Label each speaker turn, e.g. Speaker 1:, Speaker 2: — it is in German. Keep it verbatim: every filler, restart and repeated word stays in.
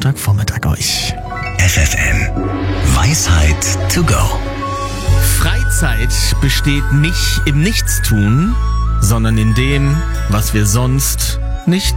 Speaker 1: Montagvormittag euch.
Speaker 2: F F M. Weisheit to go.
Speaker 1: Freizeit besteht nicht im Nichtstun, sondern in dem, was wir sonst nicht